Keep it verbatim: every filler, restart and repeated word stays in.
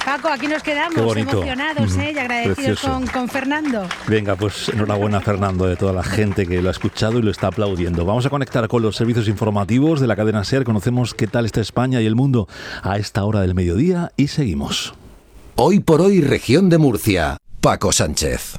Paco, aquí nos quedamos Qué bonito. emocionados ¿eh? y agradecidos con, con Fernando. Venga, pues enhorabuena, Fernando, de toda la gente que lo ha escuchado y lo está aplaudiendo. Vamos a conectar con los servicios informativos de la cadena SER. Conocemos qué tal está España y el mundo a esta hora del mediodía y seguimos. Hoy por hoy, región de Murcia. Paco Sánchez.